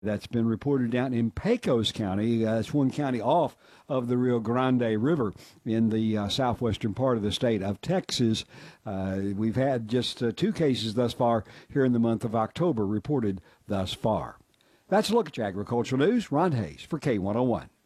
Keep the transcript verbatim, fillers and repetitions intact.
That's been reported down in Pecos County. Uh, it's one county off of the Rio Grande River in the uh, southwestern part of the state of Texas. Uh, we've had just uh, two cases thus far here in the month of October reported thus far. That's a look at your agricultural news. Ron Hayes for K one oh one.